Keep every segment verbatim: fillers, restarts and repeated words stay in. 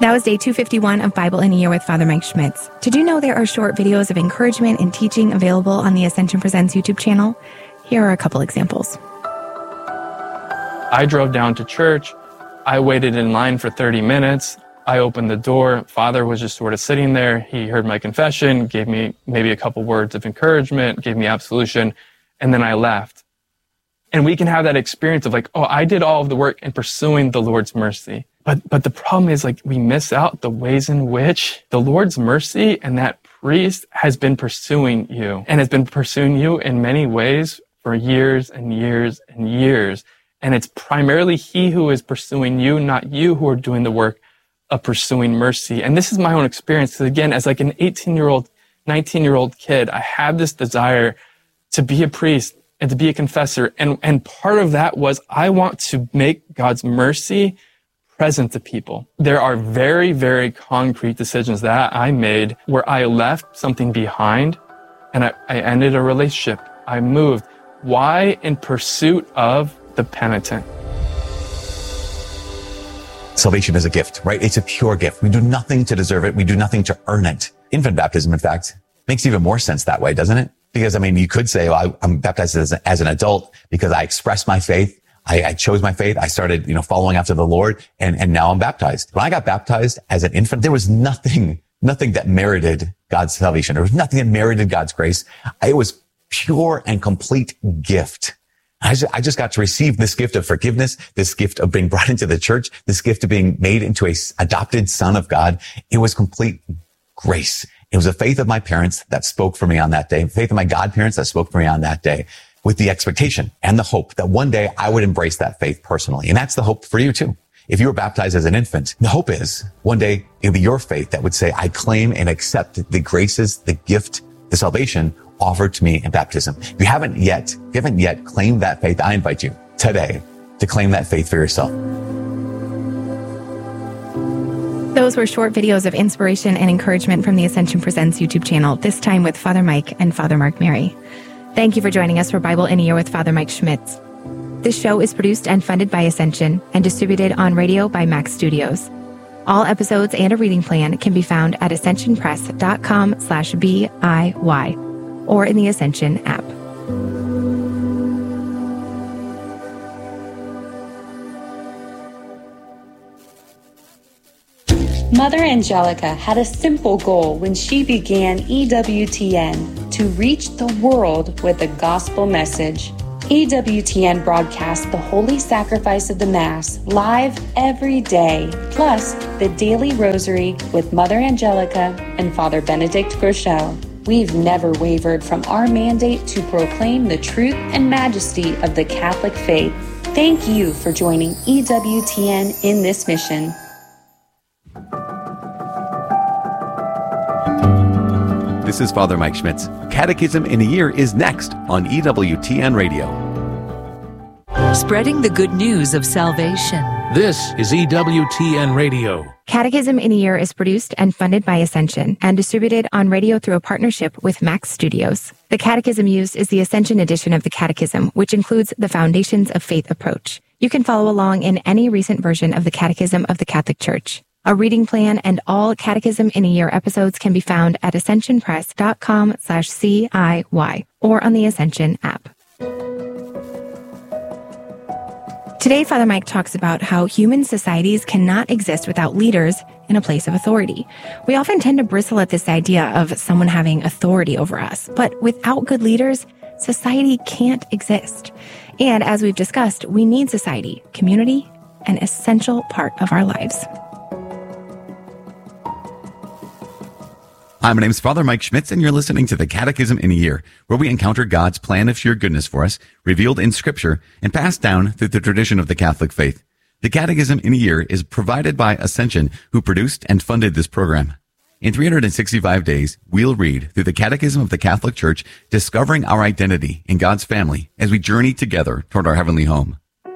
That was day two fifty-one of Bible in a Year with Father Mike Schmitz. Did you know there are short videos of encouragement and teaching available on the Ascension Presents YouTube channel? Here are a couple examples. I drove down to church. I waited in line for thirty minutes. I opened the door. Father was just sort of sitting there. He heard my confession, gave me maybe a couple words of encouragement, gave me absolution, and then I left. And we can have that experience of like, oh, I did all of the work in pursuing the Lord's mercy. But but the problem is like we miss out the ways in which the Lord's mercy and that priest has been pursuing you and has been pursuing you in many ways for years and years and years. And it's primarily he who is pursuing you, not you who are doing the work of pursuing mercy. And this is my own experience. Because again, as like an eighteen-year-old, nineteen-year-old kid, I had this desire to be a priest and to be a confessor. And, and part of that was I want to make God's mercy present to people. There are very, very concrete decisions that I made where I left something behind and I, I ended a relationship. I moved. Why? In pursuit of the penitent. Salvation is a gift, right? It's a pure gift. We do nothing to deserve it. We do nothing to earn it. Infant baptism, in fact, makes even more sense that way, doesn't it? Because, I mean, you could say, well, I, I'm baptized as, a, as an adult because I expressed my faith. I, I chose my faith. I started, you know, following after the Lord, and, and now I'm baptized. When I got baptized as an infant, there was nothing, nothing that merited God's salvation. There was nothing that merited God's grace. It was pure and complete gift. I just, I just got to receive this gift of forgiveness, this gift of being brought into the church, this gift of being made into a adopted son of God. It was complete grace. It was the faith of my parents that spoke for me on that day, faith of my godparents that spoke for me on that day, with the expectation and the hope that one day I would embrace that faith personally. And that's the hope for you too. If you were baptized as an infant, the hope is one day it'll be your faith that would say, I claim and accept the graces, the gift, the salvation offered to me in baptism. If you haven't yet, if you haven't yet claimed that faith, I invite you today to claim that faith for yourself. Those were short videos of inspiration and encouragement from the Ascension Presents YouTube channel, this time with Father Mike and Father Mark Mary. Thank you for joining us for Bible in a Year with Father Mike Schmitz. This show is produced and funded by Ascension and distributed on radio by Max Studios. All episodes and a reading plan can be found at ascensionpress.com slash B-I-Y or in the Ascension app. Mother Angelica had a simple goal when she began E W T N, to reach the world with the gospel message. E W T N broadcasts the Holy Sacrifice of the Mass live every day, plus the Daily Rosary with Mother Angelica and Father Benedict Groeschel. We've never wavered from our mandate to proclaim the truth and majesty of the Catholic faith. Thank you for joining E W T N in this mission. This is Father Mike Schmitz. Catechism in a Year is next on E W T N Radio. Spreading the good news of salvation. This is E W T N Radio. Catechism in a Year is produced and funded by Ascension and distributed on radio through a partnership with Max Studios. The catechism used is the Ascension edition of the Catechism, which includes the Foundations of Faith approach. You can follow along in any recent version of the Catechism of the Catholic Church. A reading plan and all Catechism in a Year episodes can be found at ascensionpress.com slash C-I-Y or on the Ascension app. Today, Father Mike talks about how human societies cannot exist without leaders in a place of authority. We often tend to bristle at this idea of someone having authority over us, but without good leaders, society can't exist. And as we've discussed, we need society, community, an essential part of our lives. Hi, my name is Father Mike Schmitz, and you're listening to the Catechism in a Year, where we encounter God's plan of sheer goodness for us, revealed in Scripture, and passed down through the tradition of the Catholic faith. The Catechism in a Year is provided by Ascension, who produced and funded this program. In three hundred sixty-five days, we'll read through the Catechism of the Catholic Church, discovering our identity in God's family as we journey together toward our heavenly home.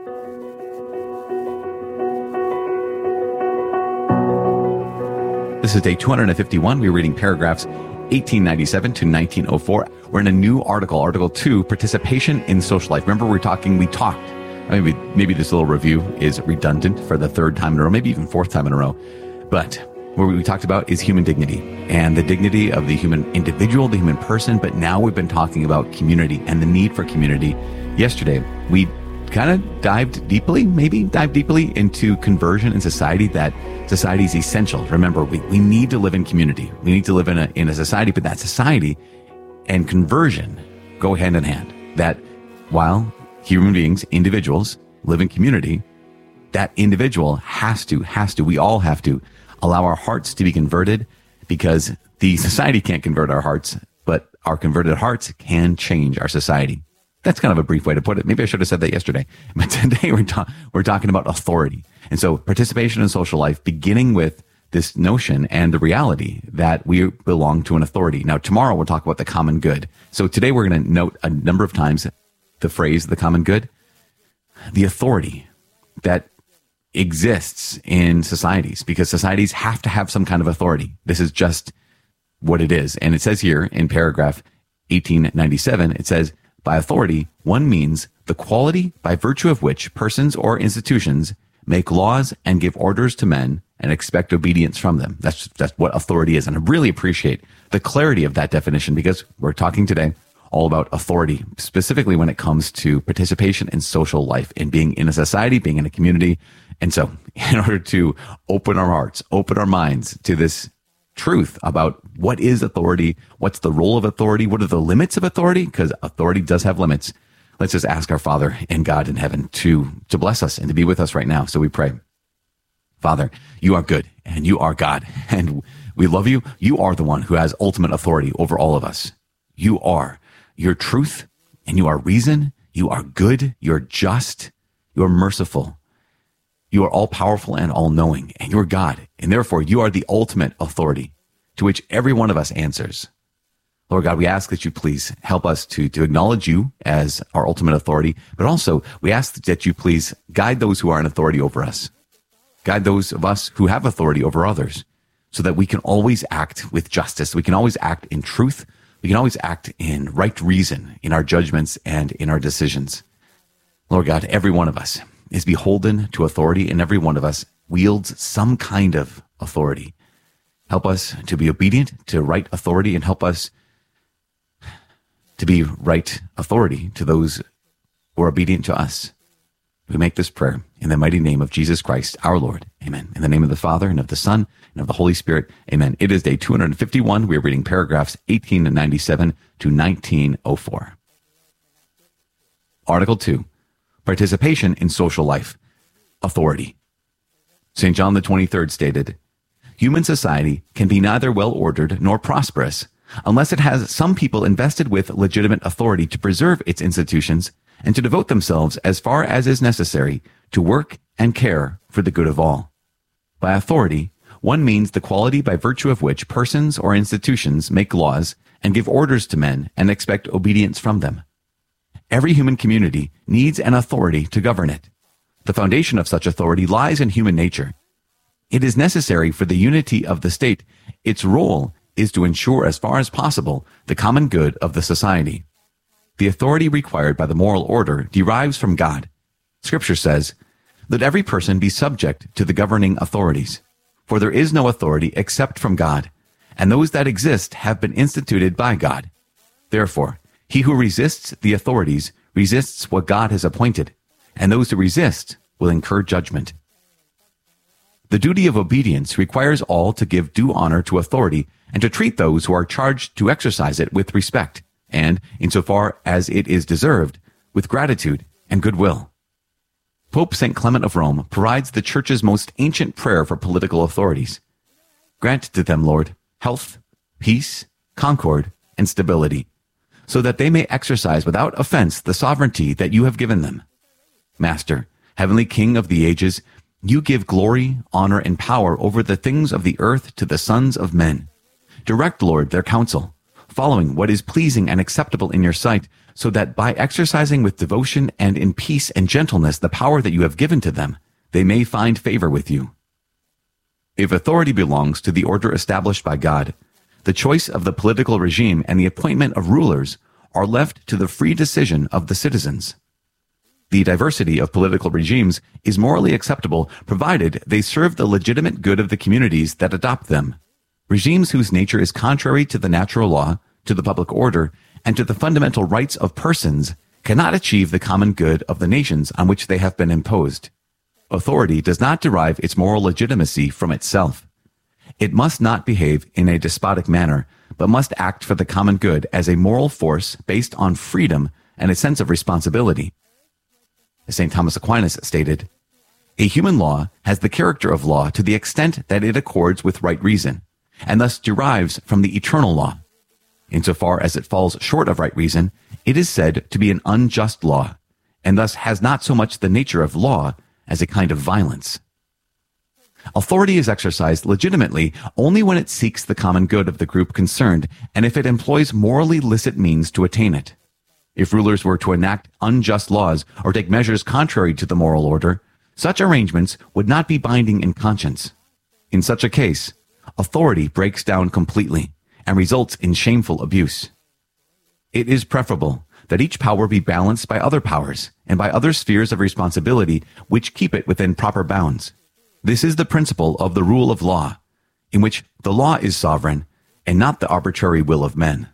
This is day two hundred fifty-one. We're reading paragraphs eighteen ninety-seven to nineteen oh four. We're in a new article, Article two, Participation in Social Life. Remember, we're talking, we talked. Maybe, maybe this little review is redundant for the third time in a row, maybe even fourth time in a row. But what we talked about is human dignity and the dignity of the human individual, the human person. But now we've been talking about community and the need for community. Yesterday, we kind of dived deeply, maybe dive deeply into conversion in society, that society is essential. Remember, we, we need to live in community. We need to live in a, in a society, but that society and conversion go hand in hand. That while human beings, individuals, live in community, that individual has to, has to, we all have to allow our hearts to be converted, because the society can't convert our hearts, but our converted hearts can change our society. That's kind of a brief way to put it. Maybe I should have said that yesterday. But today we're, ta- we're talking about authority. And so participation in social life, beginning with this notion and the reality that we belong to an authority. Now, tomorrow we'll talk about the common good. So today we're going to note a number of times the phrase, the common good, the authority that exists in societies, because societies have to have some kind of authority. This is just what it is. And it says here in paragraph eighteen ninety-seven, it says, by authority, one means the quality by virtue of which persons or institutions make laws and give orders to men and expect obedience from them. That's, that's what authority is. And I really appreciate the clarity of that definition, because we're talking today all about authority, specifically when it comes to participation in social life and being in a society, being in a community. And so in order to open our hearts, open our minds to this truth about what is authority, what's the role of authority, what are the limits of authority, because authority does have limits. Let's just ask our Father and God in heaven to, to bless us and to be with us right now. So we pray. Father, you are good and you are God, and we love you. You are the one who has ultimate authority over all of us. You are your truth and you are reason. You are good. You're just. You're merciful. You are all powerful and all knowing, and you're God. And therefore you are the ultimate authority to which every one of us answers. Lord God, we ask that you please help us to, to acknowledge you as our ultimate authority, but also we ask that you please guide those who are in authority over us. Guide those of us who have authority over others, so that we can always act with justice. We can always act in truth. We can always act in right reason in our judgments and in our decisions. Lord God, every one of us is beholden to authority, and every one of us wields some kind of authority. Help us to be obedient to right authority, and help us to be right authority to those who are obedient to us. We make this prayer in the mighty name of Jesus Christ, our Lord. Amen. In the name of the Father, and of the Son, and of the Holy Spirit. Amen. It is day two hundred fifty-one. We are reading paragraphs eighteen ninety-seven to nineteen oh four. Article two, participation in social life, authority. Saint John the twenty-third stated, human society can be neither well-ordered nor prosperous unless it has some people invested with legitimate authority to preserve its institutions and to devote themselves as far as is necessary to work and care for the good of all. By authority, one means the quality by virtue of which persons or institutions make laws and give orders to men and expect obedience from them. Every human community needs an authority to govern it. The foundation of such authority lies in human nature. It is necessary for the unity of the state. Its role is to ensure as far as possible the common good of the society. The authority required by the moral order derives from God. Scripture says, let every person be subject to the governing authorities, for there is no authority except from God, and those that exist have been instituted by God. Therefore, he who resists the authorities resists what God has appointed, and those who resist will incur judgment. The duty of obedience requires all to give due honor to authority and to treat those who are charged to exercise it with respect, and, insofar as it is deserved, with gratitude and goodwill. Pope Saint Clement of Rome provides the Church's most ancient prayer for political authorities. Grant to them, Lord, health, peace, concord, and stability, so that they may exercise without offense the sovereignty that you have given them. Master, heavenly King of the ages, you give glory, honor, and power over the things of the earth to the sons of men. Direct, Lord, their counsel, following what is pleasing and acceptable in your sight, so that by exercising with devotion and in peace and gentleness the power that you have given to them, they may find favor with you. If authority belongs to the order established by God, the choice of the political regime and the appointment of rulers are left to the free decision of the citizens. The diversity of political regimes is morally acceptable provided they serve the legitimate good of the communities that adopt them. Regimes whose nature is contrary to the natural law, to the public order, and to the fundamental rights of persons cannot achieve the common good of the nations on which they have been imposed. Authority does not derive its moral legitimacy from itself. It must not behave in a despotic manner, but must act for the common good as a moral force based on freedom and a sense of responsibility. As Saint Thomas Aquinas stated, a human law has the character of law to the extent that it accords with right reason, and thus derives from the eternal law. Insofar as it falls short of right reason, it is said to be an unjust law, and thus has not so much the nature of law as a kind of violence. Authority is exercised legitimately only when it seeks the common good of the group concerned, and if it employs morally licit means to attain it. If rulers were to enact unjust laws or take measures contrary to the moral order, such arrangements would not be binding in conscience. In such a case, authority breaks down completely and results in shameful abuse. It is preferable that each power be balanced by other powers and by other spheres of responsibility which keep it within proper bounds. This is the principle of the rule of law, in which the law is sovereign and not the arbitrary will of men.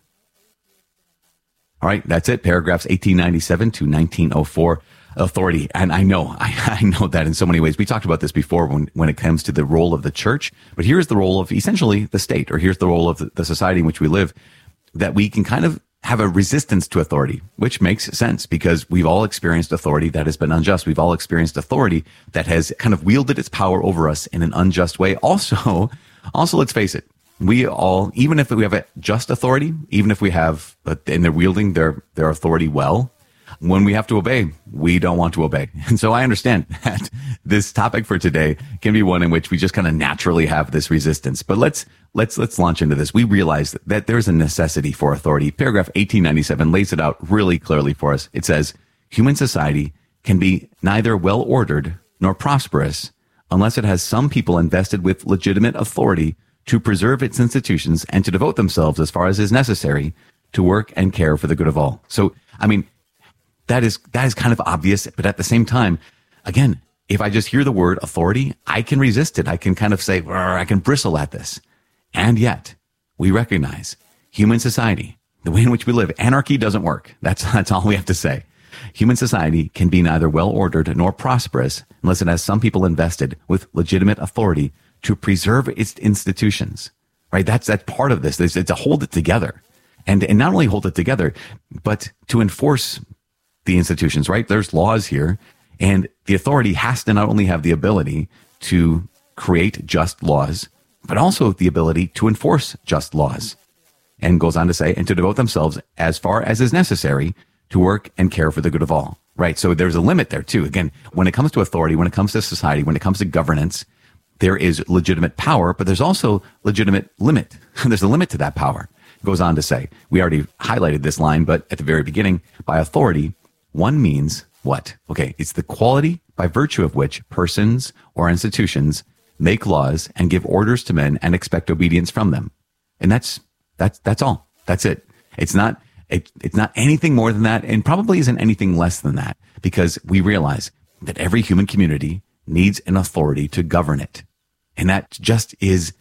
All right, that's it. Paragraphs eighteen ninety-seven to nineteen oh four. Authority. And I know, I, I know that in so many ways. We talked about this before when, when it comes to the role of the church, but here's the role of essentially the state, or here's the role of the, the society in which we live, that we can kind of have a resistance to authority, which makes sense because we've all experienced authority that has been unjust. We've all experienced authority that has kind of wielded its power over us in an unjust way. Also, also, let's face it, we all, even if we have a just authority, even if we have, and they're wielding their, their authority well, when we have to obey, we don't want to obey. And so I understand that this topic for today can be one in which we just kind of naturally have this resistance. But let's, let's, let's launch into this. We realize that there's a necessity for authority. Paragraph eighteen ninety-seven lays it out really clearly for us. It says, human society can be neither well ordered nor prosperous unless it has some people invested with legitimate authority to preserve its institutions and to devote themselves as far as is necessary to work and care for the good of all. So, I mean, that is, that is kind of obvious, but at the same time, again, if I just hear the word authority, I can resist it. I can kind of say, I can bristle at this. And yet, we recognize human society, the way in which we live, anarchy doesn't work. That's, that's all we have to say. Human society can be neither well-ordered nor prosperous unless it has some people invested with legitimate authority to preserve its institutions, right? That's, that's part of this. It's, it's to hold it together and, and not only hold it together, but to enforce the institutions, right? There's laws here, and the authority has to not only have the ability to create just laws, but also the ability to enforce just laws. And goes on to say, and to devote themselves as far as is necessary to work and care for the good of all, right? So there's a limit there too. Again, when it comes to authority, when it comes to society, when it comes to governance, there is legitimate power, but there's also legitimate limit. There's a limit to that power. It goes on to say, we already highlighted this line, but at the very beginning, by authority, one means what? Okay, it's the quality by virtue of which persons or institutions make laws and give orders to men and expect obedience from them. And that's, that's, that's all. That's it. It's not, it, it's not anything more than that, and probably isn't anything less than that, because we realize that every human community needs an authority to govern it. And that just is,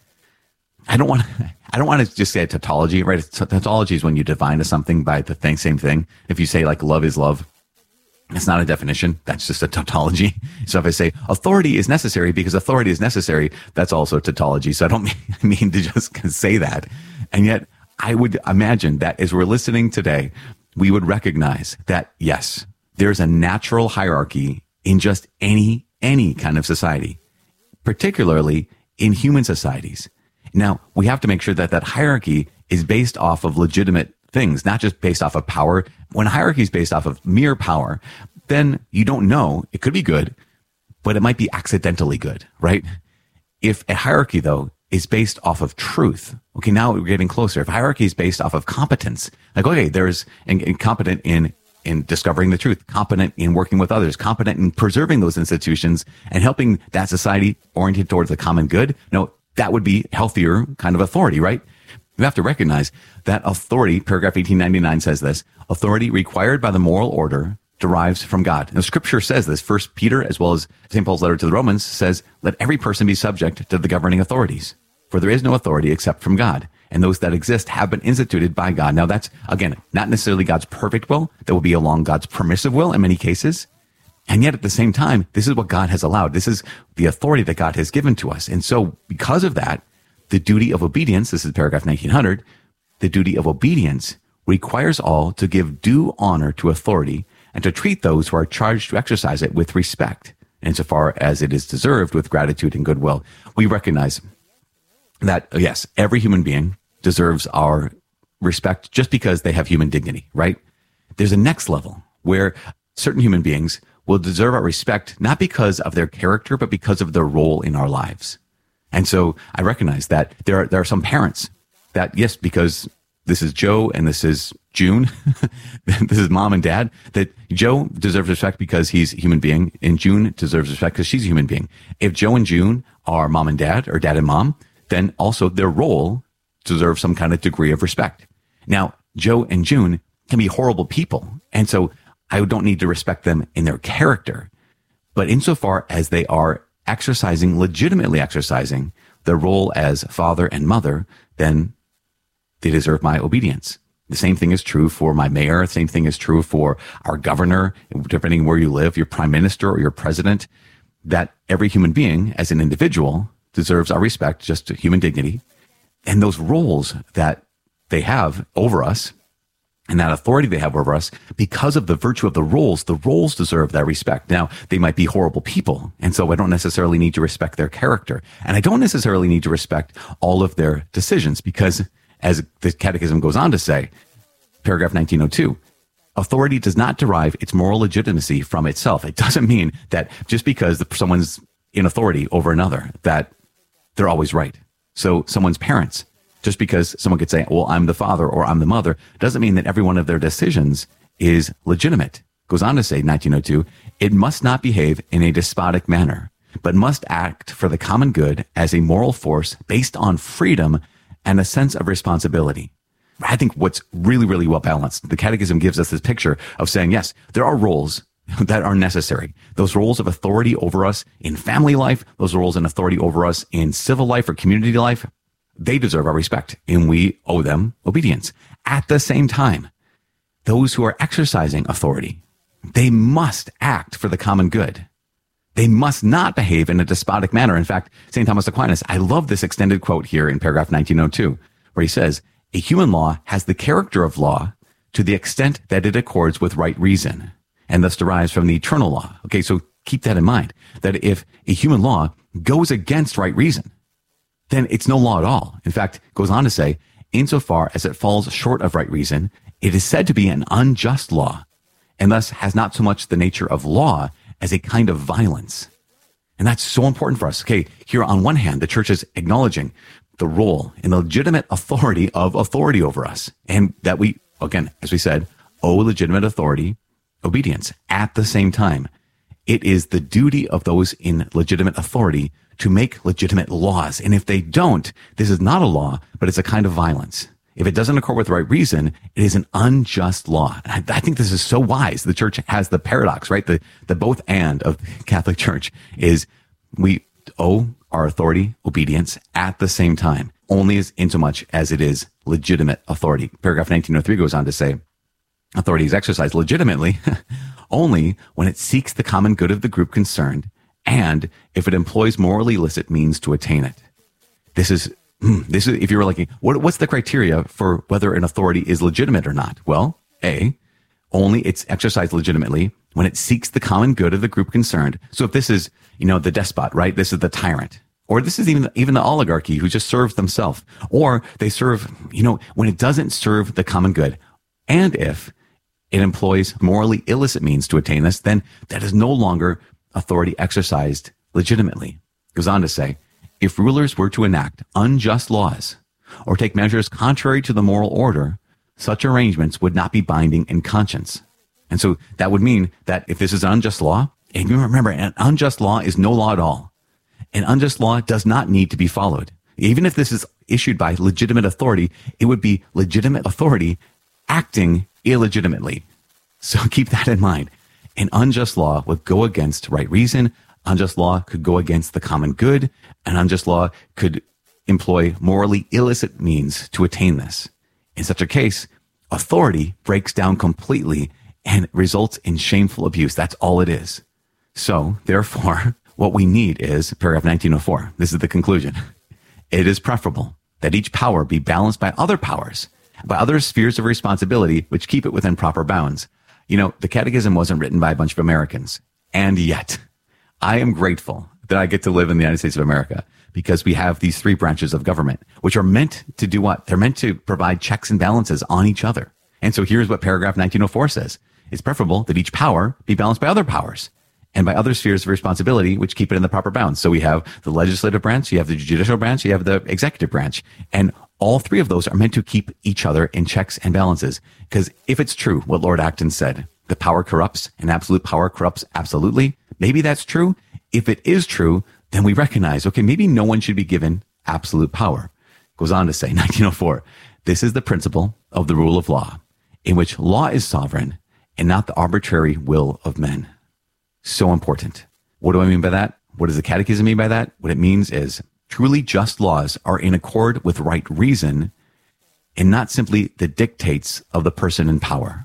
I don't want to, I don't want to just say a tautology, right? Tautology is when you define something by the thing, same thing. If you say like love is love, it's not a definition. That's just a tautology. So if I say authority is necessary because authority is necessary, that's also a tautology. So I don't mean to just say that. And yet I would imagine that as we're listening today, we would recognize that, yes, there's a natural hierarchy in just any, any kind of society, particularly in human societies. Now, we have to make sure that that hierarchy is based off of legitimate things, not just based off of power. When a hierarchy is based off of mere power, then you don't know. It could be good, but it might be accidentally good, right? If a hierarchy, though, is based off of truth, okay, now we're getting closer. If hierarchy is based off of competence, like, okay, there's and, and competent in in discovering the truth, competent in working with others, competent in preserving those institutions and helping that society oriented towards the common good. No, that would be healthier kind of authority, right? You have to recognize that authority, paragraph eighteen ninety-nine says this, authority required by the moral order derives from God. Now, Scripture says this. First Peter, as well as Saint Paul's letter to the Romans, says, let every person be subject to the governing authorities, for there is no authority except from God, and those that exist have been instituted by God. Now, that's, again, not necessarily God's perfect will. That will be along God's permissive will in many cases. And yet, at the same time, this is what God has allowed. This is the authority that God has given to us. And so, because of that, the duty of obedience, this is paragraph nineteen hundred, the duty of obedience requires all to give due honor to authority and to treat those who are charged to exercise it with respect, insofar as it is deserved with gratitude and goodwill. We recognize that, yes, every human being deserves our respect just because they have human dignity, right? There's a next level where certain human beings will deserve our respect, not because of their character, but because of their role in our lives. And so I recognize that there are, there are some parents that, yes, because this is Joe and this is June, this is mom and dad, that Joe deserves respect because he's a human being, and June deserves respect because she's a human being. If Joe and June are mom and dad, or dad and mom, then also their role deserves some kind of degree of respect. Now, Joe and June can be horrible people, and so I don't need to respect them in their character, but insofar as they are exercising, legitimately exercising their role as father and mother, then they deserve my obedience. The same thing is true for my mayor. The same thing is true for our governor, depending where you live, your prime minister or your president, that every human being as an individual deserves our respect, just human dignity. And those roles that they have over us, and that authority they have over us, because of the virtue of the roles, the roles deserve that respect. Now, they might be horrible people, and so I don't necessarily need to respect their character. And I don't necessarily need to respect all of their decisions, because as the Catechism goes on to say, paragraph nineteen oh two, authority does not derive its moral legitimacy from itself. It doesn't mean that just because someone's in authority over another, that they're always right. So someone's parents, just because someone could say, well, I'm the father or I'm the mother, doesn't mean that every one of their decisions is legitimate. Goes on to say, nineteen oh two, it must not behave in a despotic manner, but must act for the common good as a moral force based on freedom and a sense of responsibility. I think what's really, really well balanced, the Catechism gives us this picture of saying, yes, there are roles that are necessary. Those roles of authority over us in family life, those roles in authority over us in civil life or community life, they deserve our respect, and we owe them obedience. At the same time, those who are exercising authority, they must act for the common good. They must not behave in a despotic manner. In fact, Saint Thomas Aquinas, I love this extended quote here in paragraph nineteen oh two, where he says, a human law has the character of law to the extent that it accords with right reason, and thus derives from the eternal law. Okay, so keep that in mind, that if a human law goes against right reason, then it's no law at all. In fact, it goes on to say, insofar as it falls short of right reason, it is said to be an unjust law, and thus has not so much the nature of law as a kind of violence. And that's so important for us. Okay, here on one hand, the church is acknowledging the role and the legitimate authority of authority over us, and that we, again, as we said, owe legitimate authority obedience. At the same time, it is the duty of those in legitimate authority to make legitimate laws. And if they don't, this is not a law, but it's a kind of violence. If it doesn't accord with the right reason, it is an unjust law. And I, I think this is so wise. The church has the paradox, right? The, the both and of the Catholic Church is we owe our authority obedience at the same time, only as insomuch as it is legitimate authority. Paragraph nineteen oh three goes on to say, authority is exercised legitimately only when it seeks the common good of the group concerned, and if it employs morally illicit means to attain it. This is, this is, if you were like, what, what's the criteria for whether an authority is legitimate or not? Well, A, only it's exercised legitimately when it seeks the common good of the group concerned. So if this is, you know, the despot, right? This is the tyrant. Or this is even, even the oligarchy who just serves themselves. Or they serve, you know, when it doesn't serve the common good. And if it employs morally illicit means to attain this, then that is no longer authority exercised legitimately. Goes on to say, if rulers were to enact unjust laws or take measures contrary to the moral order, such arrangements would not be binding in conscience. And so that would mean that if this is an unjust law, and you remember, an unjust law is no law at all. An unjust law does not need to be followed. Even if this is issued by legitimate authority, it would be legitimate authority acting illegitimately. So keep that in mind. An unjust law would go against right reason. Unjust law could go against the common good. An unjust law could employ morally illicit means to attain this. In such a case, authority breaks down completely and results in shameful abuse. That's all it is. So, therefore, what we need is paragraph nineteen oh four. This is the conclusion. It is preferable that each power be balanced by other powers, by other spheres of responsibility, which keep it within proper bounds. You know, the Catechism wasn't written by a bunch of Americans. And yet, I am grateful that I get to live in the United States of America because we have these three branches of government, which are meant to do what? They're meant to provide checks and balances on each other. And so here's what paragraph nineteen oh four says. It's preferable that each power be balanced by other powers and by other spheres of responsibility, which keep it in the proper bounds. So we have the legislative branch, you have the judicial branch, you have the executive branch. And all three of those are meant to keep each other in checks and balances. Because if it's true, what Lord Acton said, the power corrupts and absolute power corrupts absolutely, maybe that's true. If it is true, then we recognize, okay, maybe no one should be given absolute power. Goes on to say, nineteen oh four, this is the principle of the rule of law, in which law is sovereign and not the arbitrary will of men. So important. What do I mean by that? What does the Catechism mean by that? What it means is truly just laws are in accord with right reason and not simply the dictates of the person in power.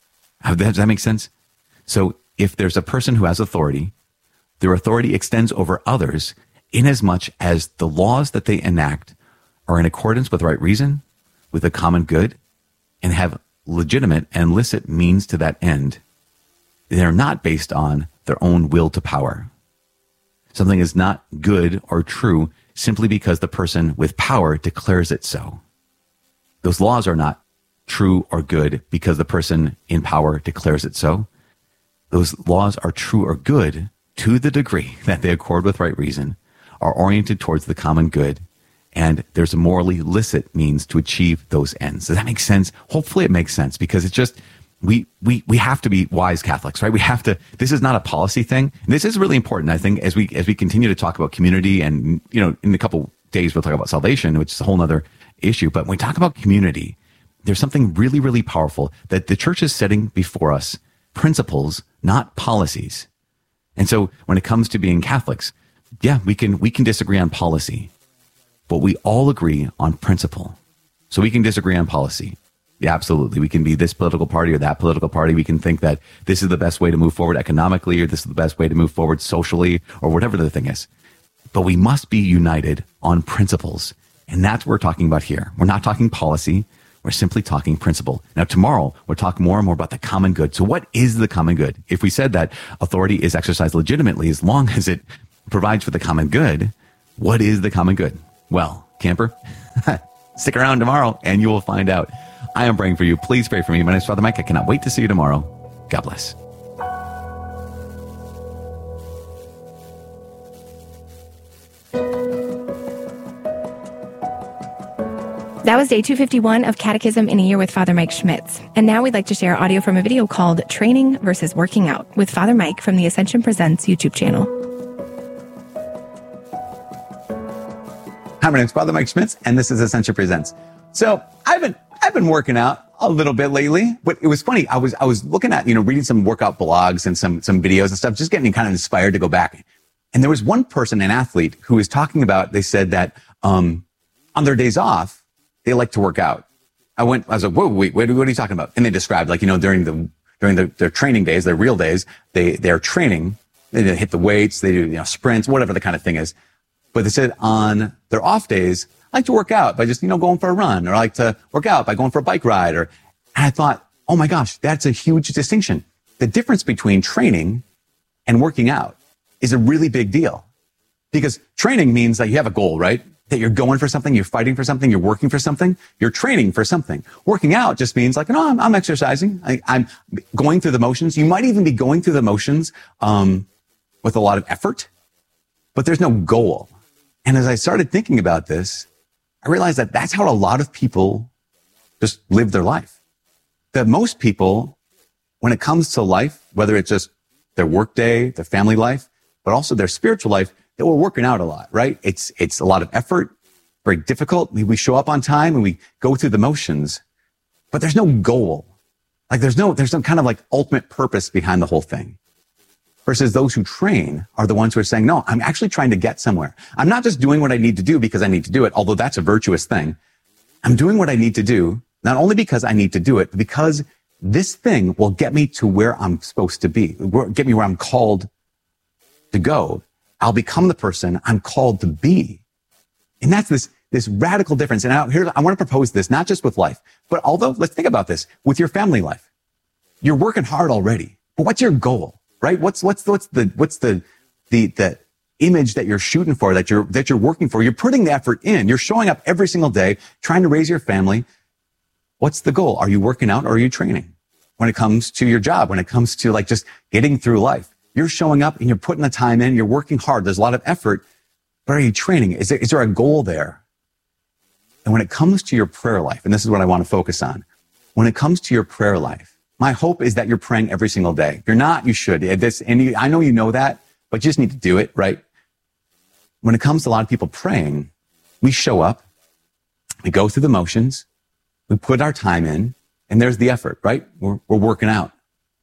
Does that make sense? So if there's a person who has authority, their authority extends over others inasmuch as the laws that they enact are in accordance with right reason, with the common good, and have legitimate and licit means to that end. They're not based on their own will to power. Something is not good or true simply because the person with power declares it so. Those laws are not true or good because the person in power declares it so. Those laws are true or good to the degree that they accord with right reason, are oriented towards the common good, and there's a morally licit means to achieve those ends. Does that make sense? Hopefully it makes sense, because it's just, we, we, we have to be wise Catholics, right? We have to, this is not a policy thing. And this is really important, I think, as we, as we continue to talk about community, and, you know, in a couple days we'll talk about salvation, which is a whole nother issue. But when we talk about community, there's something really, really powerful that the church is setting before us, principles, not policies. And so when it comes to being Catholics, yeah, we can, we can disagree on policy, but we all agree on principle. So we can disagree on policy. Yeah, absolutely. We can be this political party or that political party. We can think that this is the best way to move forward economically, or this is the best way to move forward socially, or whatever the thing is. But we must be united on principles. And that's what we're talking about here. We're not talking policy. We're simply talking principle. Now, tomorrow, we'll talk more and more about the common good. So what is the common good? If we said that authority is exercised legitimately as long as it provides for the common good, what is the common good? Well, camper, stick around tomorrow and you will find out. I am praying for you. Please pray for me. My name is Father Mike. I cannot wait to see you tomorrow. God bless. That was day two fifty-one of Catechism in a Year with Father Mike Schmitz. And now we'd like to share audio from a video called Training versus Working Out with Father Mike from the Ascension Presents YouTube channel. Hi, my name is Father Mike Schmitz, and this is Ascension Presents. So I've been I've been working out a little bit lately, but it was funny. I was I was looking at, you know, reading some workout blogs and some some videos and stuff, just getting me kind of inspired to go back. And there was one person, an athlete, who was talking about, they said that um on their days off, they like to work out. I went, I was like, whoa, wait, wait, what are you talking about? And they described, like, you know, during the, during the, their training days, their real days, they, they're training, they hit the weights, they do, you know, sprints, whatever the kind of thing is. But they said on their off days, I like to work out by just, you know, going for a run, or I like to work out by going for a bike ride. Or, and I thought, oh my gosh, that's a huge distinction. The difference between training and working out is a really big deal, because training means that you have a goal, right? That you're going for something, you're fighting for something, you're working for something, you're training for something. Working out just means like, no, I'm, I'm exercising. I, I'm going through the motions. You might even be going through the motions um, with a lot of effort, but there's no goal. And as I started thinking about this, I realized that that's how a lot of people just live their life. That most people, when it comes to life, whether it's just their work day, their family life, but also their spiritual life, that we're working out a lot, right? It's, it's a lot of effort, very difficult. We, we show up on time and we go through the motions, but there's no goal. Like there's no, there's some kind of like ultimate purpose behind the whole thing. Versus those who train are the ones who are saying, no, I'm actually trying to get somewhere. I'm not just doing what I need to do because I need to do it, although that's a virtuous thing. I'm doing what I need to do, not only because I need to do it, but because this thing will get me to where I'm supposed to be, get me where I'm called to go. I'll become the person I'm called to be. And that's this, this radical difference. And I, here, I want to propose this, not just with life, but although, let's think about this, with your family life. You're working hard already, but what's your goal, right? What's, what's, what's the, what's the, the, the image that you're shooting for, that you're, that you're working for? You're putting the effort in. You're showing up every single day, trying to raise your family. What's the goal? Are you working out or are you training? When it comes to your job, when it comes to like just getting through life, you're showing up and you're putting the time in, you're working hard. There's a lot of effort, but are you training? Is there, is there a goal there? And when it comes to your prayer life, and this is what I want to focus on, when it comes to your prayer life, my hope is that you're praying every single day. If you're not, you should. This, and you, I know you know that, but you just need to do it, right? When it comes to a lot of people praying, we show up, we go through the motions, we put our time in, and there's the effort, right? We're, we're working out.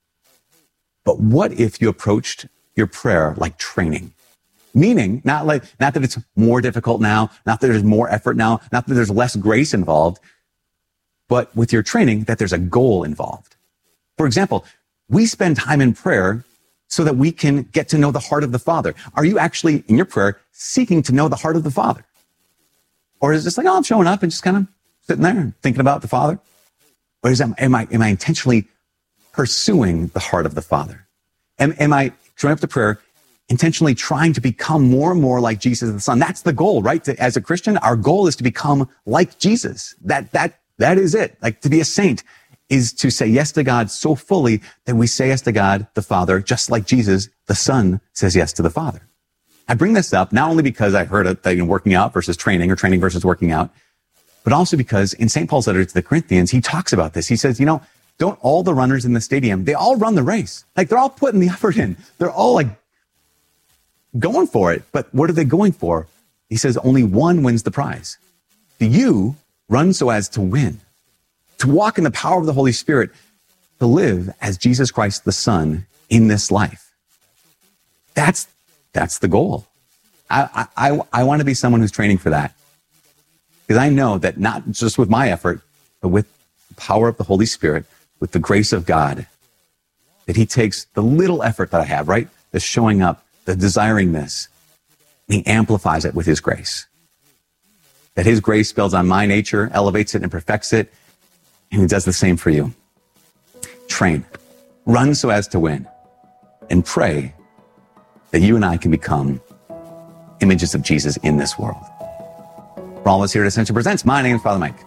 But what if you approached your prayer like training? Meaning, not like, not that it's more difficult now, not that there's more effort now, not that there's less grace involved, but with your training, that there's a goal involved. For example, we spend time in prayer so that we can get to know the heart of the Father. Are you actually, in your prayer, seeking to know the heart of the Father? Or is it just like, oh, I'm showing up and just kind of sitting there and thinking about the Father? Or is that, am I, am I intentionally pursuing the heart of the Father? Am, am I showing up to prayer, intentionally trying to become more and more like Jesus the Son? That's the goal, right? To, as a Christian, our goal is to become like Jesus. That, that, that is it. Like to be a saint is to say yes to God so fully that we say yes to God, the Father, just like Jesus, the Son, says yes to the Father. I bring this up not only because I heard it, that you know, working out versus training or training versus working out, but also because in Saint Paul's letter to the Corinthians, he talks about this. He says, you know, don't all the runners in the stadium, they all run the race. Like they're all putting the effort in. They're all like going for it. But what are they going for? He says only one wins the prize. Do you run so as to win, to walk in the power of the Holy Spirit, to live as Jesus Christ the Son in this life? That's, that's the goal. I, I, I want to be someone who's training for that. Because I know that not just with my effort, but with the power of the Holy Spirit, with the grace of God, that he takes the little effort that I have, right? The showing up, the desiring this, and he amplifies it with his grace. That his grace builds on my nature, elevates it and perfects it, and he does the same for you. Train, run so as to win, and pray that you and I can become images of Jesus in this world. For all of us here at Ascension Presents, my name is Father Mike.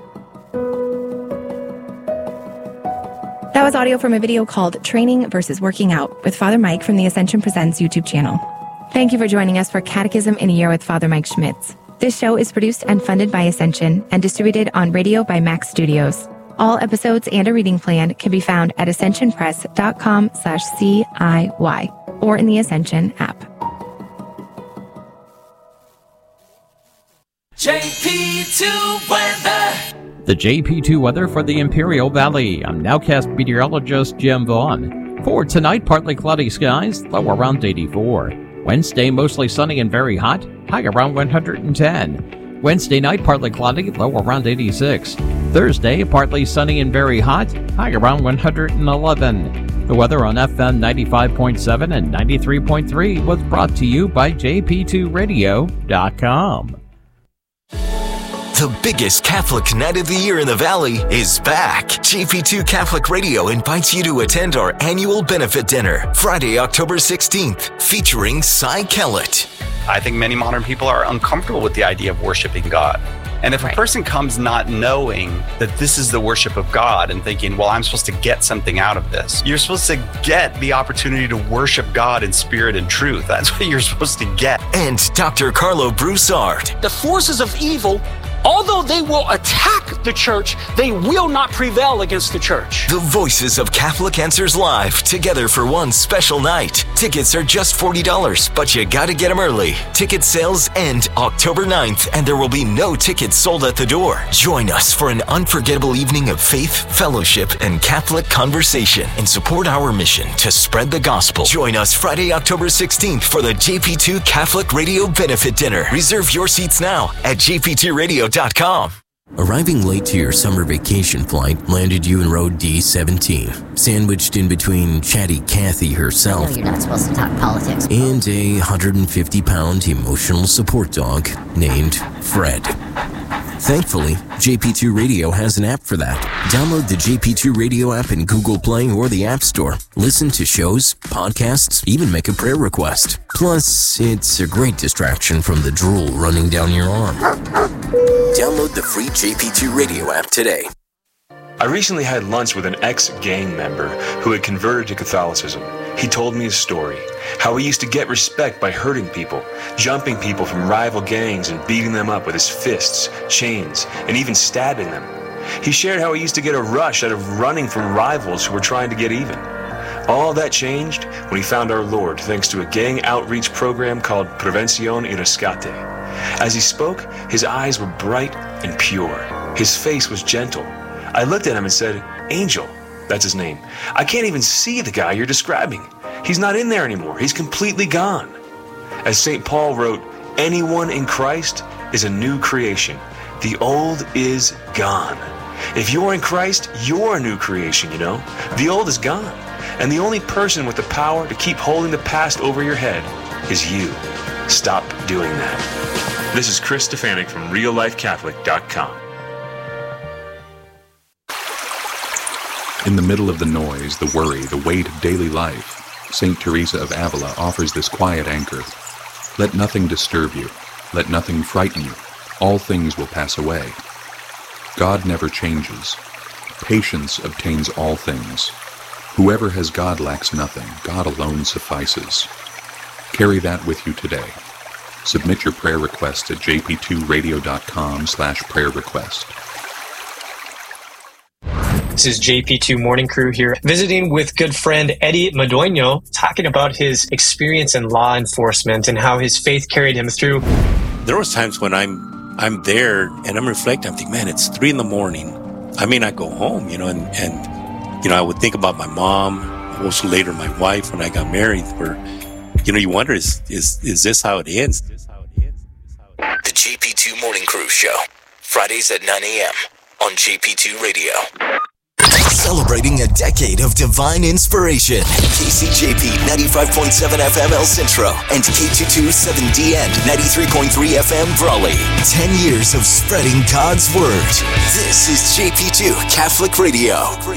That was audio from a video called Training versus Working Out with Father Mike from the Ascension Presents YouTube channel. Thank you for joining us for Catechism in a Year with Father Mike Schmitz. This show is produced and funded by Ascension and distributed on radio by Max Studios. All episodes and a reading plan can be found at ascensionpress.com slash CIY or in the Ascension app. J P two weather. The J P two weather for the Imperial Valley. I'm Nowcast meteorologist Jim Vaughn. For tonight, partly cloudy skies, low around eighty-four. Wednesday, mostly sunny and very hot, high around one hundred ten. Wednesday night, partly cloudy, low around eighty-six. Thursday, partly sunny and very hot, high around one hundred eleven. The weather on F M ninety-five point seven and ninety-three point three was brought to you by J P two radio dot com. The biggest Catholic night of the year in the Valley is back. J P two Catholic Radio invites you to attend our annual benefit dinner, Friday, October sixteenth, featuring Cy Kellett. I think many modern people are uncomfortable with the idea of worshiping God. And if right. a person comes not knowing that this is the worship of God and thinking, well, I'm supposed to get something out of this, you're supposed to get the opportunity to worship God in spirit and truth. That's what you're supposed to get. And Doctor Carlo Broussard. The forces of evil Although they will attack the church, they will not prevail against the church. The Voices of Catholic Answers Live, together for one special night. Tickets are just forty dollars, but you gotta get them early. Ticket sales end October ninth, and there will be no tickets sold at the door. Join us for an unforgettable evening of faith, fellowship, and Catholic conversation, and support our mission to spread the gospel. Join us Friday, October sixteenth for the J P two Catholic Radio Benefit Dinner. Reserve your seats now at j p two radio dot com. Arriving late to your summer vacation flight landed you in row D seventeen, sandwiched in between chatty Kathy herself. I know you're not supposed to talk politics. And a one hundred fifty pound emotional support dog named Fred. Thankfully, J P two Radio has an app for that. Download the J P two Radio app in Google Play or the App Store. Listen to shows, podcasts, even make a prayer request. Plus, it's a great distraction from the drool running down your arm. Download the free J P two Radio app today. I recently had lunch with an ex-gang member who had converted to Catholicism. He told me his story, how he used to get respect by hurting people, jumping people from rival gangs and beating them up with his fists, chains, and even stabbing them. He shared how he used to get a rush out of running from rivals who were trying to get even. All that changed when he found our Lord thanks to a gang outreach program called Prevención y Rescate. As he spoke, his eyes were bright and pure. His face was gentle. I looked at him and said, "Angel," that's his name. "I can't even see the guy you're describing. He's not in there anymore. He's completely gone." As Saint Paul wrote, "Anyone in Christ is a new creation. The old is gone." If you're in Christ, you're a new creation, you know. The old is gone. And the only person with the power to keep holding the past over your head is you. Stop doing that. This is Chris Stefanik from real life catholic dot com. In the middle of the noise, the worry, the weight of daily life, Saint Teresa of Avila offers this quiet anchor. Let nothing disturb you. Let nothing frighten you. All things will pass away. God never changes. Patience obtains all things. Whoever has God lacks nothing. God alone suffices. Carry that with you today. Submit your prayer request at j p two radio dot com slash prayer request. This is J P two Morning Crew here, visiting with good friend Eddie Madueño, talking about his experience in law enforcement and how his faith carried him through. There was times when I'm I'm there and I'm reflecting, I'm thinking, man, it's three in the morning. I may not go home, you know, and, and you know, I would think about my mom, also later my wife when I got married, where, you know, you wonder, is is is this how it ends? The J P two Morning Crew Show, Fridays at nine a.m. on J P two Radio. Celebrating a decade of divine inspiration. K C J P ninety-five point seven F M El Centro and K two twenty-seven D N ninety-three point three F M Brawley. Ten years of spreading God's Word. This is J P two Catholic Radio.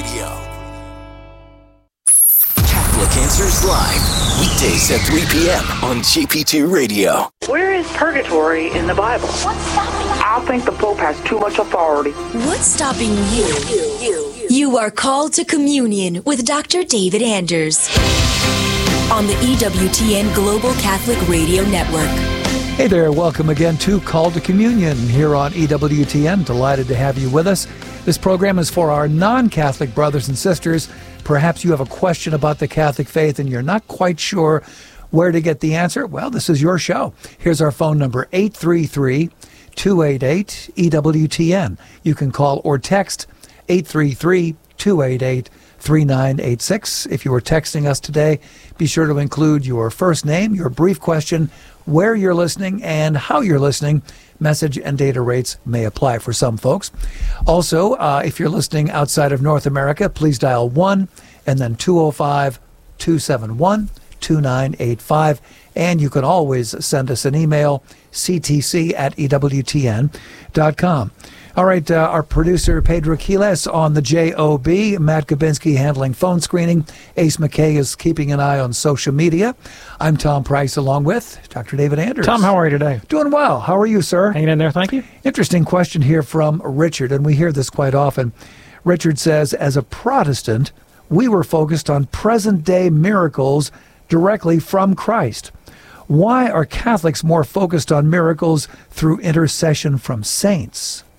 Catholic Answers Live. Weekdays at three p.m. on J P two Radio. Where is purgatory in the Bible? What's stopping you? I think the Pope has too much authority. What's stopping you? You, you. You are called to communion with Doctor David Anders on the E W T N Global Catholic Radio Network. Hey there, welcome again to Call to Communion here on E W T N. Delighted to have you with us. This program is for our non-Catholic brothers and sisters. Perhaps you have a question about the Catholic faith and you're not quite sure where to get the answer. Well, this is your show. Here's our phone number, eight three three, two eight eight, E W T N. You can call or text eight three three, two eight eight, three nine eight six. If you are texting us today, be sure to include your first name, your brief question, where you're listening, and how you're listening. Message and data rates may apply for some folks. Also, uh, if you're listening outside of North America, please dial one and then two oh five, two seven one, two nine eight five. And you can always send us an email, c t c at e w t n dot com. All right, uh, our producer, Pedro Quiles, on the J O B. Matt Gabinski handling phone screening. Ace McKay is keeping an eye on social media. I'm Tom Price, along with Doctor David Anders. Tom, how are you today? Doing well. How are you, sir? Hanging in there, thank you. Interesting question here from Richard, and we hear this quite often. Richard says, as a Protestant, we were focused on present-day miracles directly from Christ. Why are Catholics more focused on miracles through intercession from saints?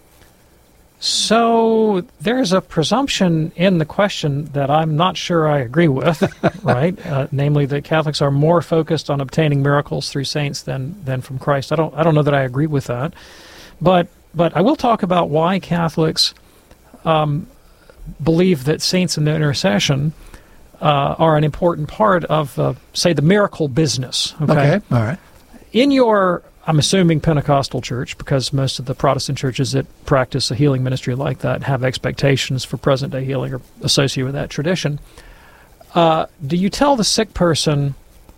So there's a presumption in the question that I'm not sure I agree with, right? Uh, namely, that Catholics are more focused on obtaining miracles through saints than than from Christ. I don't I don't know that I agree with that, but but I will talk about why Catholics um, believe that saints and their intercession uh, are an important part of, uh, say, the miracle business. Okay? Okay, all right. In your I'm assuming Pentecostal church, because most of the Protestant churches that practice a healing ministry like that have expectations for present-day healing or associated with that tradition. Uh, do you tell the sick person,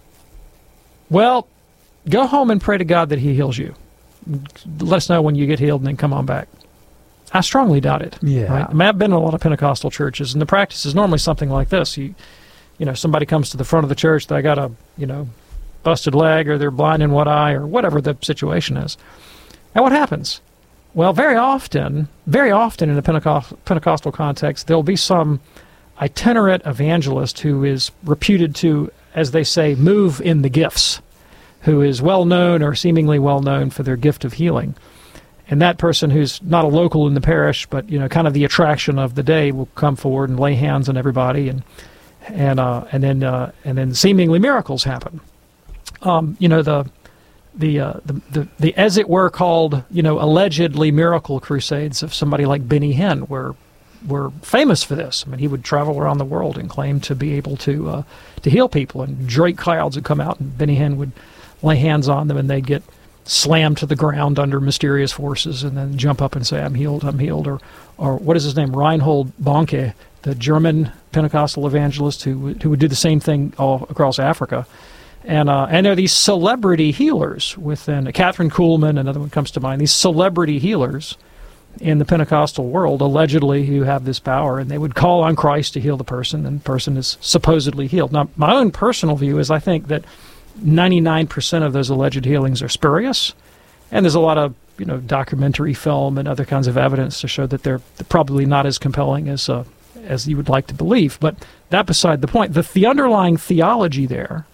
well, go home and pray to God that he heals you. Let us know when you get healed and then come on back. I strongly doubt it. Yeah. Right? I mean, I've been in a lot of Pentecostal churches, and the practice is normally something like this. You, you know, somebody comes to the front of the church, they got a, you know, busted leg, or they're blind in one eye, or whatever the situation is. And what happens? Well, very often, very often in a Pentecost, Pentecostal context, there'll be some itinerant evangelist who is reputed to, as they say, move in the gifts, who is well-known or seemingly well-known for their gift of healing. And that person, who's not a local in the parish, but, you know, kind of the attraction of the day, will come forward and lay hands on everybody, and and uh, and then uh, and then seemingly miracles happen. Um, you know, the the, uh, the the the as it were called, you know, allegedly miracle crusades of somebody like Benny Hinn were were famous for this. I mean, he would travel around the world and claim to be able to uh, to heal people, and great crowds would come out, and Benny Hinn would lay hands on them, and they'd get slammed to the ground under mysterious forces, and then jump up and say, "I'm healed, I'm healed," or or what is his name, Reinhold Bonnke, the German Pentecostal evangelist who who would do the same thing all across Africa. And uh, and there are these celebrity healers within, uh, Catherine Kuhlman, another one comes to mind, these celebrity healers in the Pentecostal world, allegedly, who have this power, and they would call on Christ to heal the person, and the person is supposedly healed. Now, my own personal view is I think that ninety-nine percent of those alleged healings are spurious, and there's a lot of, you know, documentary film and other kinds of evidence to show that they're probably not as compelling as uh, as you would like to believe. But that beside the point. The, the underlying theology there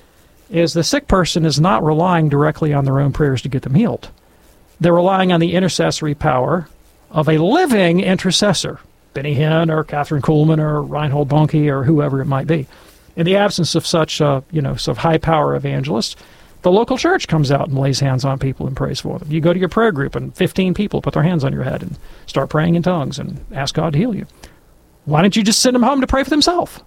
is the sick person is not relying directly on their own prayers to get them healed. They're relying on the intercessory power of a living intercessor, Benny Hinn or Catherine Kuhlman or Reinhold Bonnke or whoever it might be. In the absence of such, uh, you know, sort of high-power evangelists, the local church comes out and lays hands on people and prays for them. You go to your prayer group and fifteen people put their hands on your head and start praying in tongues and ask God to heal you. Why don't you just send them home to pray for themselves?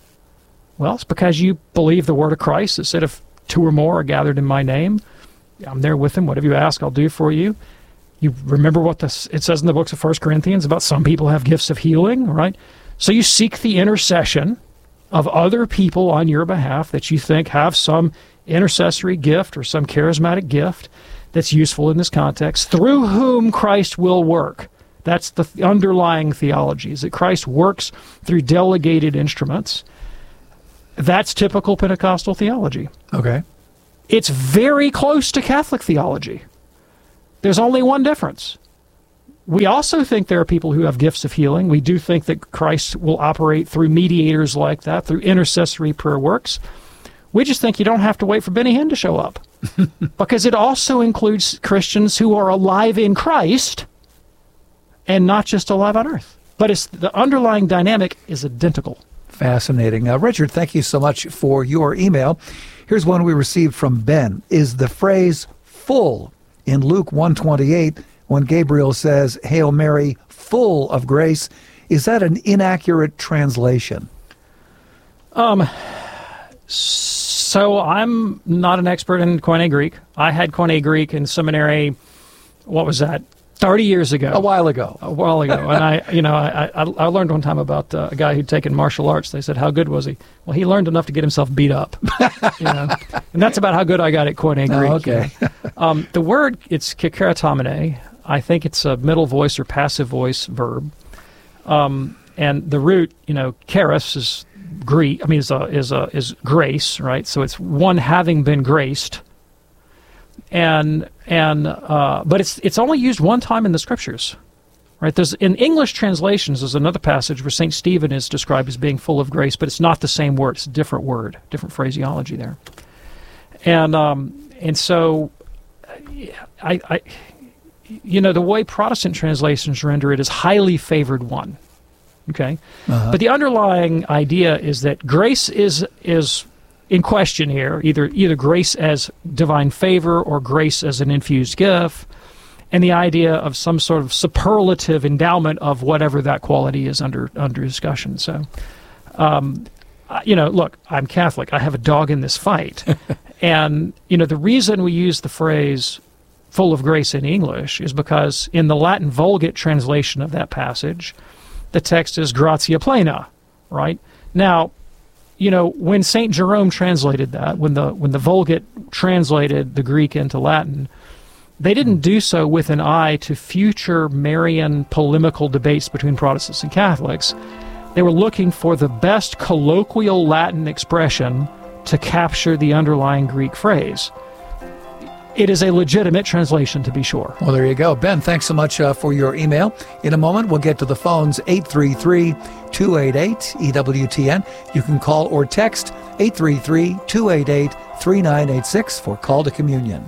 Well, it's because you believe the word of Christ that said, if two or more are gathered in my name, I'm there with them. Whatever you ask, I'll do for you. You remember what this, it says in the books of First Corinthians about some people have gifts of healing, right? So you seek the intercession of other people on your behalf that you think have some intercessory gift or some charismatic gift that's useful in this context, through whom Christ will work. That's the underlying theology, is that Christ works through delegated instruments. That's typical Pentecostal theology. Okay. It's very close to Catholic theology. There's only one difference. We also think there are people who have gifts of healing. We do think that Christ will operate through mediators like that, through intercessory prayer works. We just think you don't have to wait for Benny Hinn to show up, because it also includes Christians who are alive in Christ and not just alive on earth. But it's, the underlying dynamic is identical. Fascinating. Uh, Richard, thank you so much for your email. Here's one we received from Ben. Is the phrase full in Luke one twenty-eight, when Gabriel says, Hail Mary, full of grace, is that an inaccurate translation? Um, so I'm not an expert in Koine Greek. I had Koine Greek in seminary, what was that, thirty years ago. A while ago. A while ago. And I, you know, I, I, I learned one time about uh, a guy who'd taken martial arts. They said, how good was he? Well, he learned enough to get himself beat up. You know? And that's about how good I got at Koine Greek. Oh, okay. You know? um, the word, it's kekeratomene. I think it's a middle voice or passive voice verb. Um, and the root, you know, keras is Greek. I mean, is a, is a, is grace, right? So it's one having been graced. And and uh, but it's it's only used one time in the scriptures, right? There's in English translations. There's another passage where Saint Stephen is described as being full of grace, but it's not the same word. It's a different word, different phraseology there. And um, and so, I, I you know, the way Protestant translations render it is highly favored one. Okay? Uh-huh. But the underlying idea is that grace is is in question here, either either grace as divine favor or grace as an infused gift, and the idea of some sort of superlative endowment of whatever that quality is under under discussion. So, um, you know, look, I'm Catholic. I have a dog in this fight. And, you know, the reason we use the phrase full of grace in English is because in the Latin Vulgate translation of that passage, the text is gratia plena, right? Now, you know, when Saint Jerome translated that, when the when the Vulgate translated the Greek into Latin, they didn't do so with an eye to future Marian polemical debates between Protestants and Catholics. They were looking for the best colloquial Latin expression to capture the underlying Greek phrase. It is a legitimate translation, to be sure. Well, there you go. Ben, thanks so much uh, for your email. In a moment, we'll get to the phones, eight three three, two eight eight, E W T N. You can call or text eight three three, two eight eight, three nine eight six for Call to Communion.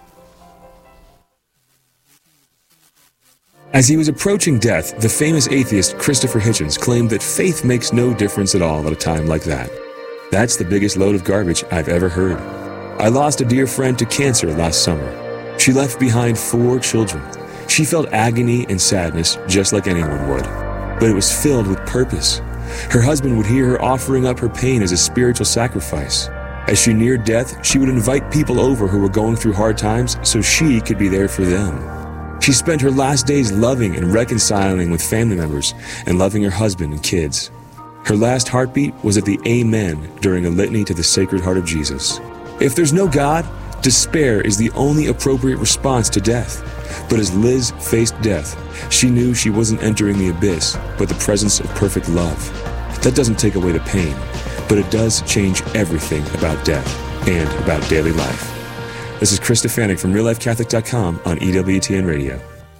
As he was approaching death, the famous atheist Christopher Hitchens claimed that faith makes no difference at all at a time like that. That's the biggest load of garbage I've ever heard. I lost a dear friend to cancer last summer. She left behind four children. She felt agony and sadness just like anyone would, but it was filled with purpose. Her husband would hear her offering up her pain as a spiritual sacrifice. As she neared death, she would invite people over who were going through hard times so she could be there for them. She spent her last days loving and reconciling with family members and loving her husband and kids. Her last heartbeat was at the Amen during a litany to the Sacred Heart of Jesus. If there's no God, despair is the only appropriate response to death. But as Liz faced death, she knew she wasn't entering the abyss, but the presence of perfect love. That doesn't take away the pain, but it does change everything about death and about daily life. This is Chris Stefanik from real life catholic dot com on E W T N Radio.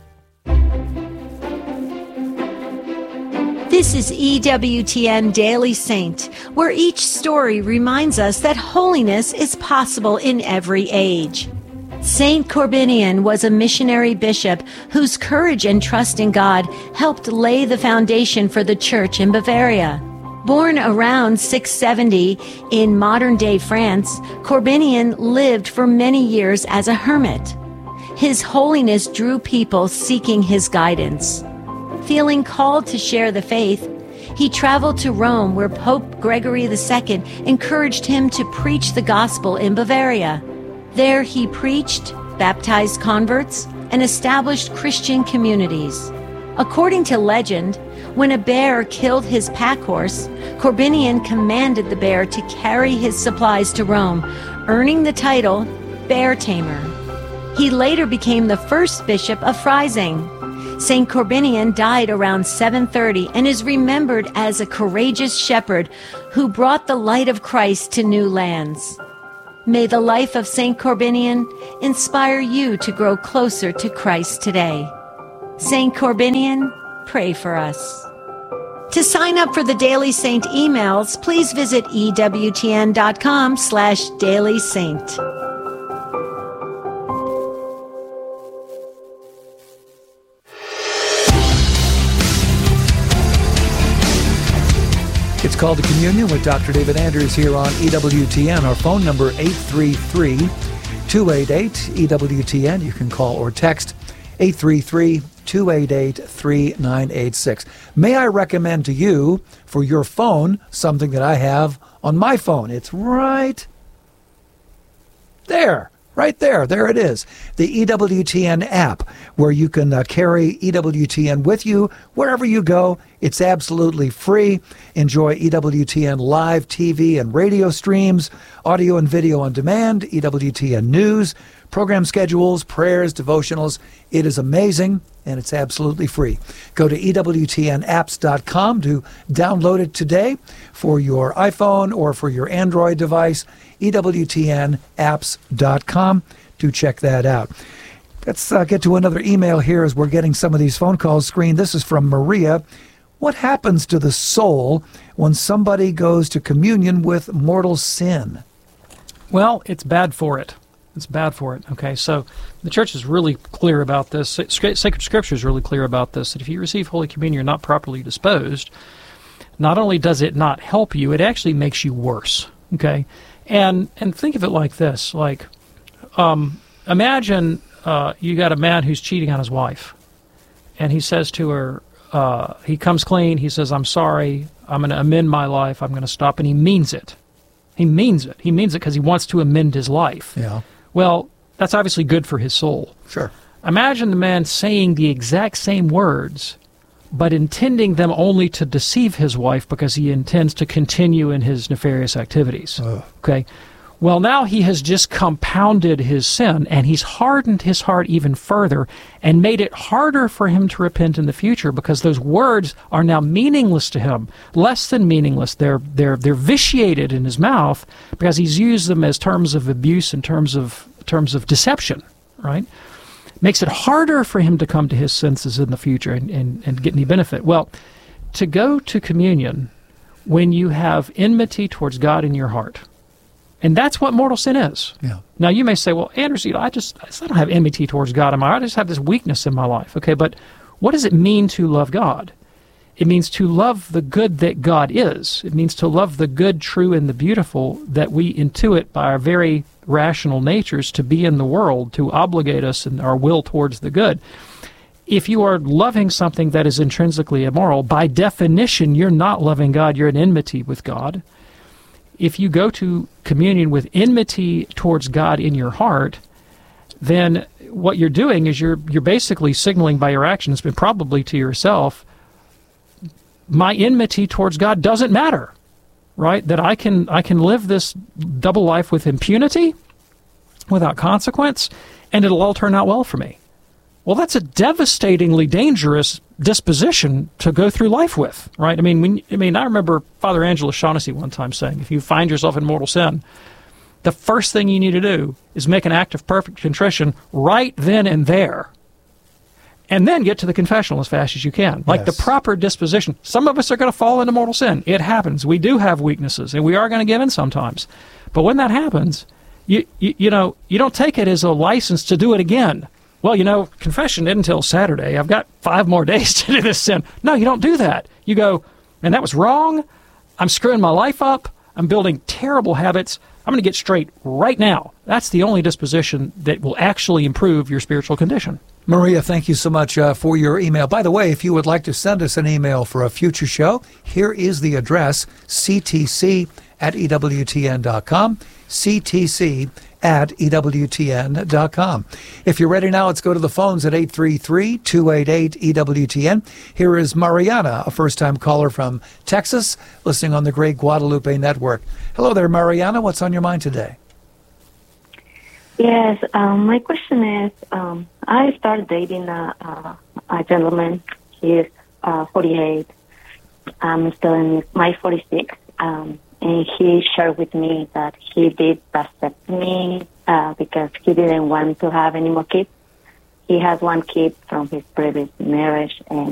This is E W T N Daily Saint, where each story reminds us that holiness is possible in every age. Saint Corbinian was a missionary bishop whose courage and trust in God helped lay the foundation for the church in Bavaria. Born around six seventy in modern-day France, Corbinian lived for many years as a hermit. His holiness drew people seeking his guidance. Feeling called to share the faith, he traveled to Rome, where Pope Gregory the Second encouraged him to preach the gospel in Bavaria. There he preached, baptized converts, and established Christian communities. According to legend, when a bear killed his pack horse, Corbinian commanded the bear to carry his supplies to Rome, earning the title Bear Tamer. He later became the first bishop of Freising. Saint Corbinian died around seven thirty and is remembered as a courageous shepherd who brought the light of Christ to new lands. May the life of Saint Corbinian inspire you to grow closer to Christ today. Saint Corbinian, pray for us. To sign up for the Daily Saint emails, please visit ewtn.com slash Daily Saint. It's Called to Communion with Doctor David Anders here on E W T N. Our phone number, eight three three, two eight eight, E W T N. You can call or text eight three three, two eight eight, three nine eight six. May I recommend to you, for your phone, something that I have on my phone. It's right there. Right there. There it is. The E W T N app, where you can uh, carry E W T N with you wherever you go. It's absolutely free. Enjoy E W T N live T V and radio streams, audio and video on demand, E W T N news, program schedules, prayers, devotionals. It is amazing, and it's absolutely free. Go to E W T N apps dot com to download it today for your iPhone or for your Android device. E W T N apps dot com to check that out. Let's uh, get to another email here as we're getting some of these phone calls screened. This is from Maria. What happens to the soul when somebody goes to communion with mortal sin? Well, it's bad for it. It's bad for it. Okay, so the church is really clear about this. Sacred Scripture is really clear about this, that if you receive Holy Communion, you're not properly disposed. Not only does it not help you, it actually makes you worse. Okay, and and think of it like this: like, um, imagine uh, you got a man who's cheating on his wife, and he says to her, uh, he comes clean. He says, "I'm sorry. I'm going to amend my life. I'm going to stop," and he means it. He means it. He means it because he wants to amend his life. Yeah. Well, that's obviously good for his soul. Sure. Imagine the man saying the exact same words, but intending them only to deceive his wife because he intends to continue in his nefarious activities. Ugh. Okay? Well, now he has just compounded his sin, and he's hardened his heart even further and made it harder for him to repent in the future because those words are now meaningless to him, less than meaningless. They're they're they're vitiated in his mouth because he's used them as terms of abuse and terms of terms of deception, right? Makes it harder for him to come to his senses in the future and, and, and get any benefit. Well, to go to communion when you have enmity towards God in your heart, and that's what mortal sin is. Yeah. Now, you may say, well, Anders, you know, I just I don't have enmity towards God in my heart. I just have this weakness in my life. Okay, but what does it mean to love God? It means to love the good that God is. It means to love the good, true, and the beautiful that we intuit by our very rational natures to be in the world, to obligate us in our will towards the good. If you are loving something that is intrinsically immoral, by definition, you're not loving God. You're in enmity with God. If you go to communion with enmity towards God in your heart, then what you're doing is you're you're basically signaling by your actions, but probably to yourself, my enmity towards God doesn't matter, right? That I can I can live this double life with impunity, without consequence, and it'll all turn out well for me. Well, that's a devastatingly dangerous disposition to go through life with, right? I mean, when, I mean, I remember Father Angelo Shaughnessy one time saying, if you find yourself in mortal sin, the first thing you need to do is make an act of perfect contrition right then and there, and then get to the confessional as fast as you can. Like Yes. the proper disposition. Some of us are going to fall into mortal sin. It happens. We do have weaknesses, and we are going to give in sometimes. But when that happens, you, you, you know, you don't take it as a license to do it again. Well, you know, confession isn't until Saturday. I've got five more days to do this sin. No, you don't do that. You go, and that was wrong. I'm screwing my life up. I'm building terrible habits. I'm going to get straight right now. That's the only disposition that will actually improve your spiritual condition. Maria, thank you so much uh, for your email. By the way, if you would like to send us an email for a future show, here is the address, c t c at e w t n dot com, c t c at e w t n dot com. If you're ready now, let's go to the phones at eight three three, two eight eight, E W T N. Here is Mariana, a first-time caller from Texas, listening on the Great Guadalupe Network. Hello there, Mariana. What's on your mind today? Yes, um, my question is, um, I started dating a, a, a gentleman. He's uh, forty-eight. I'm still in my forty-six. Um, and he shared with me that he did accept me uh, because he didn't want to have any more kids. He has one kid from his previous marriage, and